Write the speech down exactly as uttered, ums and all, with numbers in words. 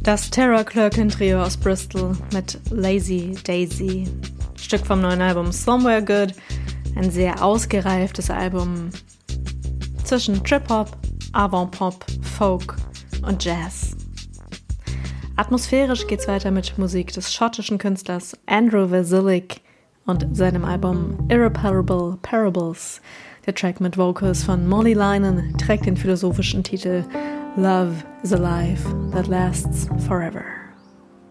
Das Terror Clerkin Trio aus Bristol mit Lazy Daisy. Stück vom neuen Album Somewhere Good. Ein sehr ausgereiftes Album zwischen Trip-Hop, Avant-Pop, Folk und Jazz. Atmosphärisch geht's weiter mit Musik des schottischen Künstlers Andrew Vasilic und seinem Album Irreparable Parables. Der Track mit Vocals von Molly Linen trägt den philosophischen Titel Love is a Life that Lasts Forever.